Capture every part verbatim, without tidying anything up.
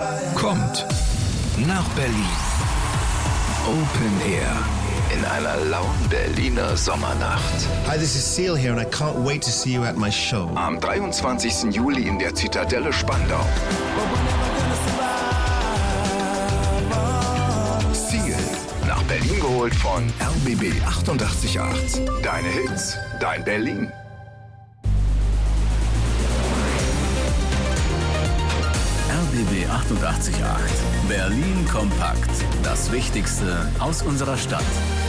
kommt nach Berlin. Open Air in einer lauen Berliner Sommernacht. Hi, this is Seal here and I can't wait to see you at my show. Am dreiundzwanzigsten Juli in der Zitadelle Spandau. Seal, nach Berlin geholt von R B B achtundachtzig Komma acht. Deine Hits, dein Berlin. R B B achtundachtzig Komma acht. Berlin kompakt. Das Wichtigste aus unserer Stadt.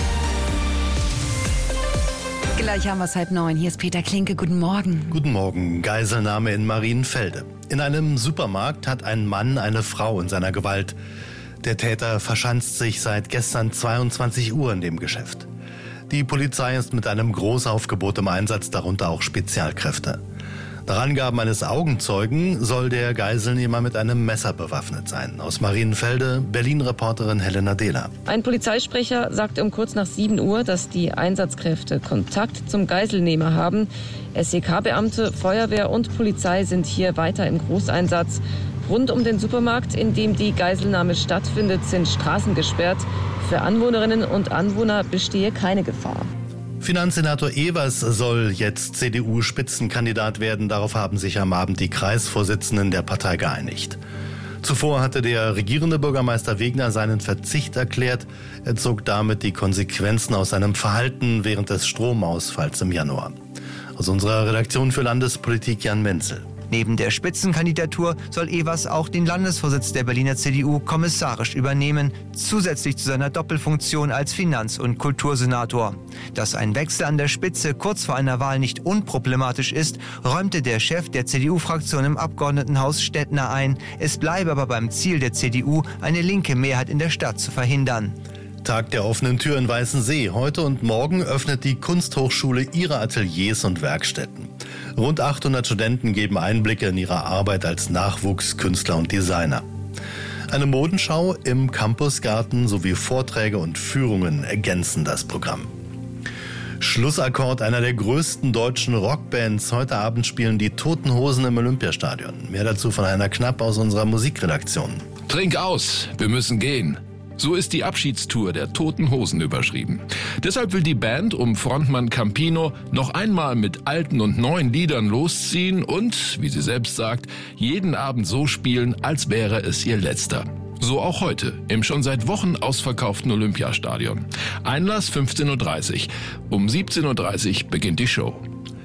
Gleich haben wir es halb neun. Hier ist Peter Klinke. Guten Morgen. Guten Morgen. Geiselnahme in Marienfelde. In einem Supermarkt hat ein Mann eine Frau in seiner Gewalt. Der Täter verschanzt sich seit gestern zweiundzwanzig Uhr in dem Geschäft. Die Polizei ist mit einem Großaufgebot im Einsatz, darunter auch Spezialkräfte. Nach Angaben eines Augenzeugen soll der Geiselnehmer mit einem Messer bewaffnet sein. Aus Marienfelde, Berlin-Reporterin Helena Dehler. Ein Polizeisprecher sagte um kurz nach sieben Uhr, dass die Einsatzkräfte Kontakt zum Geiselnehmer haben. S E K-Beamte, Feuerwehr und Polizei sind hier weiter im Großeinsatz. Rund um den Supermarkt, in dem die Geiselnahme stattfindet, sind Straßen gesperrt. Für Anwohnerinnen und Anwohner bestehe keine Gefahr. Finanzsenator Evers soll jetzt C D U-Spitzenkandidat werden. Darauf haben sich am Abend die Kreisvorsitzenden der Partei geeinigt. Zuvor hatte der regierende Bürgermeister Wegner seinen Verzicht erklärt. Er zog damit die Konsequenzen aus seinem Verhalten während des Stromausfalls im Januar. Aus unserer Redaktion für Landespolitik Jan Menzel. Neben der Spitzenkandidatur soll Evers auch den Landesvorsitz der Berliner C D U kommissarisch übernehmen, zusätzlich zu seiner Doppelfunktion als Finanz- und Kultursenator. Dass ein Wechsel an der Spitze kurz vor einer Wahl nicht unproblematisch ist, räumte der Chef der C D U-Fraktion im Abgeordnetenhaus Stettner ein. Es bleibe aber beim Ziel der C D U, eine linke Mehrheit in der Stadt zu verhindern. Tag der offenen Tür in Weißensee. Heute und morgen öffnet die Kunsthochschule ihre Ateliers und Werkstätten. Rund achthundert Studenten geben Einblicke in ihre Arbeit als Nachwuchskünstler und Designer. Eine Modenschau im Campusgarten sowie Vorträge und Führungen ergänzen das Programm. Schlussakkord einer der größten deutschen Rockbands. Heute Abend spielen die Toten Hosen im Olympiastadion. Mehr dazu von Heiner Knapp aus unserer Musikredaktion. Trink aus, wir müssen gehen. So ist die Abschiedstour der Toten Hosen überschrieben. Deshalb will die Band um Frontmann Campino noch einmal mit alten und neuen Liedern losziehen und, wie sie selbst sagt, jeden Abend so spielen, als wäre es ihr letzter. So auch heute, im schon seit Wochen ausverkauften Olympiastadion. Einlass fünfzehn Uhr dreißig. Um siebzehn Uhr dreißig beginnt die Show.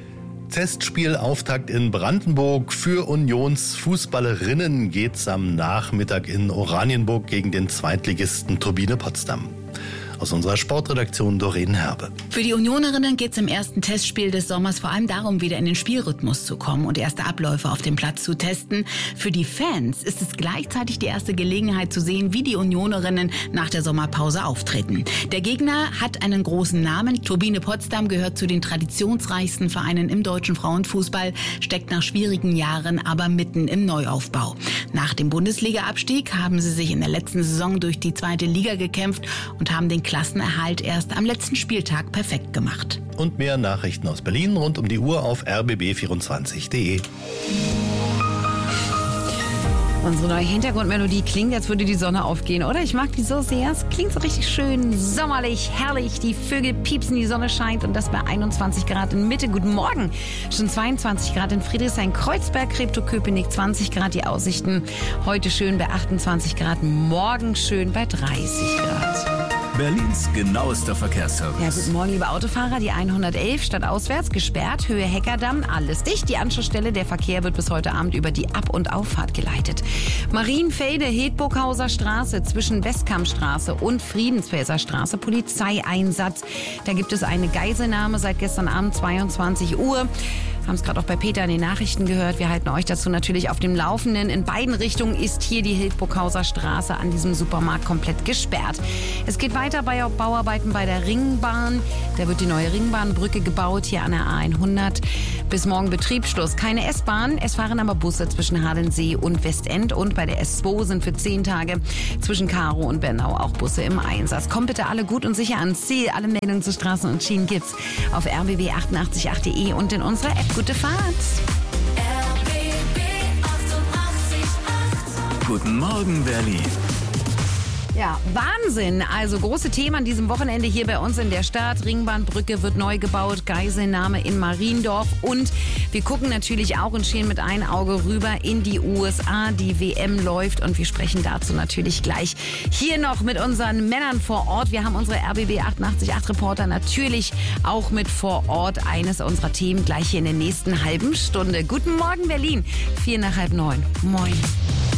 Testspielauftakt in Brandenburg. Für Unionsfußballerinnen geht's am Nachmittag in Oranienburg gegen den Zweitligisten Turbine Potsdam. Aus unserer Sportredaktion Doreen Herbe. Für die Unionerinnen geht es im ersten Testspiel des Sommers vor allem darum, wieder in den Spielrhythmus zu kommen und erste Abläufe auf dem Platz zu testen. Für die Fans ist es gleichzeitig die erste Gelegenheit zu sehen, wie die Unionerinnen nach der Sommerpause auftreten. Der Gegner hat einen großen Namen. Turbine Potsdam gehört zu den traditionsreichsten Vereinen im deutschen Frauenfußball, steckt nach schwierigen Jahren aber mitten im Neuaufbau. Nach dem Bundesliga-Abstieg haben sie sich in der letzten Saison durch die zweite Liga gekämpft und haben den Klassenerhalt erst am letzten Spieltag perfekt gemacht. Und mehr Nachrichten aus Berlin rund um die Uhr auf r b b vierundzwanzig punkt d e. Unsere neue Hintergrundmelodie klingt, als würde die Sonne aufgehen, oder? Ich mag die so sehr. Es klingt so richtig schön, sommerlich, herrlich. Die Vögel piepsen, die Sonne scheint und das bei einundzwanzig Grad in Mitte. Guten Morgen. Schon zweiundzwanzig Grad in Friedrichshain-Kreuzberg, Treptow-Köpenick, zwanzig Grad die Aussichten. Heute schön bei achtundzwanzig Grad, morgen schön bei dreißig Grad. Berlins genauester Verkehrsservice. Ja, guten Morgen, liebe Autofahrer. Die hundertelf stadtauswärts gesperrt, Höhe Heckerdamm, alles dicht. Die Anschlussstelle, der Verkehr wird bis heute Abend über die Ab- und Auffahrt geleitet. Marienfelde, Hedburghauser Straße zwischen Westkampstraße und Friedensfelser Straße, Polizeieinsatz. Da gibt es eine Geiselnahme seit gestern Abend zweiundzwanzig Uhr. Haben es gerade auch bei Peter in den Nachrichten gehört. Wir halten euch dazu natürlich auf dem Laufenden. In beiden Richtungen ist hier die Hildburghauser Straße an diesem Supermarkt komplett gesperrt. Es geht weiter bei Bauarbeiten bei der Ringbahn. Da wird die neue Ringbahnbrücke gebaut, hier an der A hundert. Bis morgen Betriebsschluss. Keine S-Bahn, es fahren aber Busse zwischen Hadensee und Westend. Und bei der S zwei sind für zehn Tage zwischen Karow und Bernau auch Busse im Einsatz. Kommt bitte alle gut und sicher ans Ziel. Alle Meldungen zu Straßen und Schienen gibt's auf r b b achtundachtzig punkt acht punkt d e und in unserer App. Gute Fahrt! R B B achtundachtzig Komma acht Guten Morgen Berlin. Ja, Wahnsinn. Also große Themen an diesem Wochenende hier bei uns in der Stadt. Ringbahnbrücke wird neu gebaut, Geiselnahme in Mariendorf. Und wir gucken natürlich auch und schielen mit einem Auge rüber in die U S A. Die W M läuft und wir sprechen dazu natürlich gleich hier noch mit unseren Männern vor Ort. Wir haben unsere R B B achtundachtzig Komma acht Reporter natürlich auch mit vor Ort. Eines unserer Themen gleich hier in der nächsten halben Stunde. Guten Morgen Berlin. Vier nach halb neun. Moin.